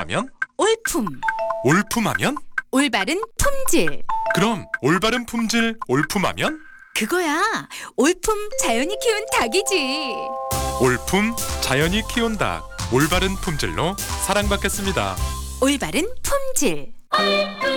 올품하면? 올품, 올품하면? 올바른 품질. 그럼 올바른 품질 올품하면? 그거야. 올품 자연이 키운 닭이지. 올품 자연이 키운 닭 올바른 품질로 사랑받겠습니다. 올바른 품질.